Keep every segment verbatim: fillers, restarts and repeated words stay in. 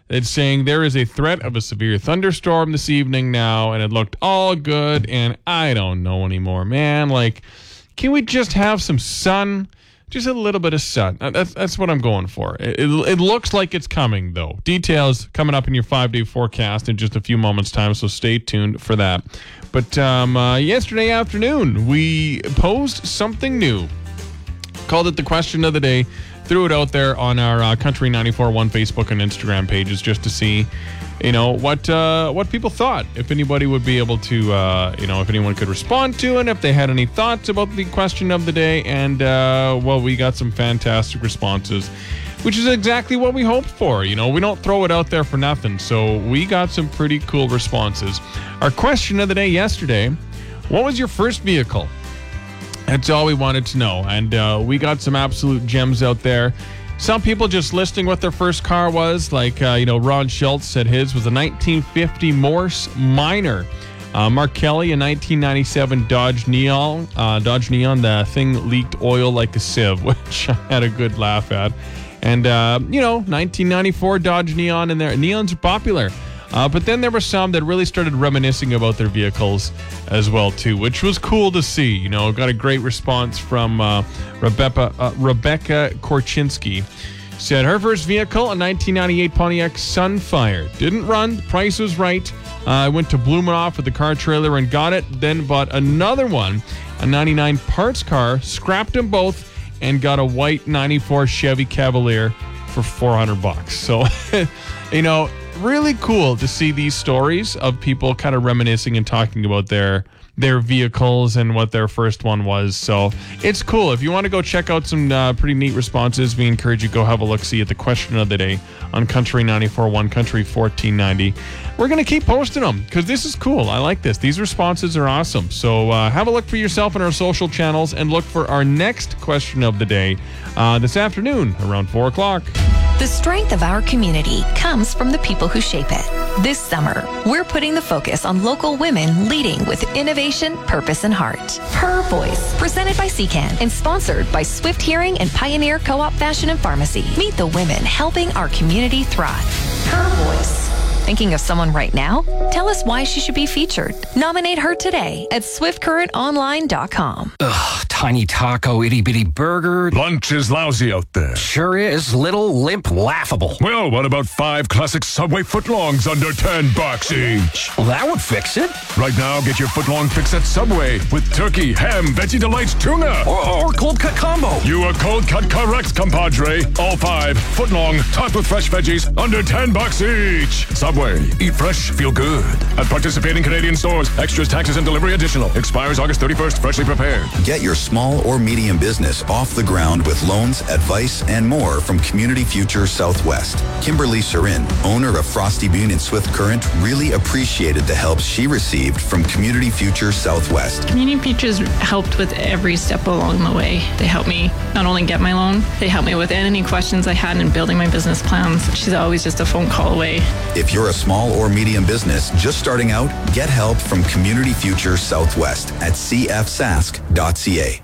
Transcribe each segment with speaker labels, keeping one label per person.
Speaker 1: It's saying there is a threat of a severe thunderstorm this evening now, and it looked all good, and I don't know anymore, man. Like, can we just have some sun? Just a little bit of sun. That's that's what I'm going for. It, it, it looks like it's coming, though. Details coming up in your five-day forecast in just a few moments' time, so stay tuned for that. But um, uh, yesterday afternoon, we posed something new. Called it the question of the day. Threw it out there on our uh, Country ninety-four point one Facebook and Instagram pages just to see, you know, what uh, what people thought. If anybody would be able to, uh, you know, if anyone could respond to it, if they had any thoughts about the question of the day. And, uh, well, we got some fantastic responses, which is exactly what we hoped for. You know, we don't throw it out there for nothing. So we got some pretty cool responses. Our question of the day yesterday, what was your first vehicle? That's all we wanted to know. And uh, we got some absolute gems out there. Some people just listing what their first car was. Like, uh, you know, Ron Schultz said his was a nineteen fifty Morse Minor. Uh, Mark Kelly, a nineteen ninety-seven Dodge Neon. Uh, Dodge Neon, the thing leaked oil like a sieve, which I had a good laugh at. And, uh, you know, nineteen ninety-four Dodge Neon in there. Neons are popular. Uh, but then there were some that really started reminiscing about their vehicles as well, too, which was cool to see. You know, got a great response from uh, Rebecca, uh, Rebecca Korchinski. Said her first vehicle, a nineteen ninety-eight Pontiac Sunfire. Didn't run. The price was right. Uh, I went to Blumenhof with the car trailer and got it. Then bought another one, a ninety-nine parts car, scrapped them both, and got a white ninety-four Chevy Cavalier for four hundred bucks. So, you know, really cool to see these stories of people kind of reminiscing and talking about their their vehicles and what their first one was. So it's cool. If you want to go check out some uh, pretty neat responses, we encourage you to go have a look-see at the question of the day on Country ninety-four point one, Country fourteen ninety. We're going to keep posting them because this is cool. I like this. These responses are awesome. So uh, have a look for yourself on our social channels and look for our next question of the day uh, this afternoon around four o'clock.
Speaker 2: The strength of our community comes from the people who shape it. This summer, we're putting the focus on local women leading with innovation, purpose, and heart. Her Voice, presented by C CAN and sponsored by Swift Hearing and Pioneer Co-op Fashion and Pharmacy. Meet the women helping our community thrive. Her Voice. Thinking of someone right now? Tell us why she should be featured. Nominate her today at swift current online dot com.
Speaker 3: Ugh, tiny taco, itty bitty burger.
Speaker 4: Lunch is lousy out there.
Speaker 3: Sure is. Little, limp, laughable.
Speaker 4: Well, what about five classic Subway footlongs under ten bucks each?
Speaker 3: Well, that would fix it.
Speaker 4: Right now, get your footlong fix at Subway with turkey, ham, veggie delights, tuna.
Speaker 3: Or, or cold cut combo.
Speaker 4: You are cold cut correct, compadre. All five footlong, topped with fresh veggies, under ten bucks each. Subway. Eat fresh, feel good. At participating Canadian stores. Extras, taxes, and delivery additional. Expires August thirty-first. Freshly prepared.
Speaker 5: Get your small or medium business off the ground with loans, advice, and more from Community Future Southwest. Kimberly Surin, owner of Frosty Bean and Swift Current, really appreciated the help she received from Community Future Southwest.
Speaker 6: Community Futures helped with every step along the way. They helped me not only get my loan, they helped me with any questions I had in building my business plans. She's always just a phone call away.
Speaker 5: If you're a small or medium business just starting out, get help from Community Future Southwest at c f sask dot c a.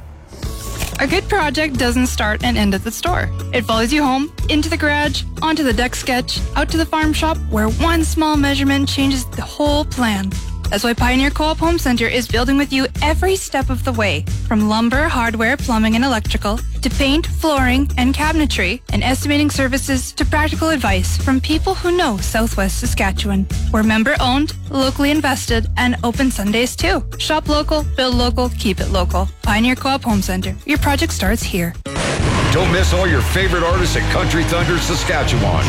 Speaker 7: A good project doesn't start and end at the store. It follows you home, into the garage, onto the deck sketch, out to the farm shop, where one small measurement changes the whole plan. That's why Pioneer Co-op Home Center is building with you every step of the way, from lumber, hardware, plumbing, and electrical, to paint, flooring, and cabinetry, and estimating services to practical advice from people who know Southwest Saskatchewan. We're member-owned, locally invested, and open Sundays too. Shop local, build local, keep it local. Pioneer Co-op Home Center. Your project starts here.
Speaker 8: Don't miss all your favorite artists at Country Thunder Saskatchewan.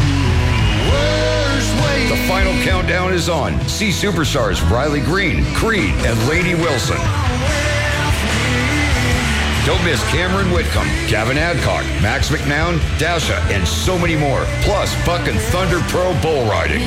Speaker 8: The final countdown is on. See superstars Riley Green, Creed, and Lainey Wilson. Don't miss Cameron Whitcomb, Gavin Adcock, Max McNown, Dasha, and so many more. Plus, fucking Thunder Pro bull riding.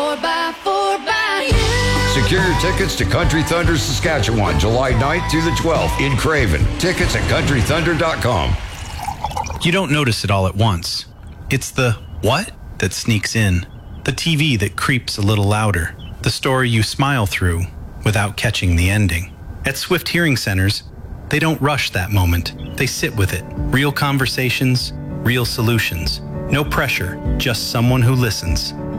Speaker 8: Secure your tickets to Country Thunder Saskatchewan, July ninth through the twelfth in Craven. Tickets at country thunder dot com.
Speaker 9: You don't notice it all at once. It's the what that sneaks in. The T V that creeps a little louder. The story you smile through without catching the ending. At Swift Hearing Centers, they don't rush that moment. They sit with it. Real conversations, real solutions. No pressure, just someone who listens.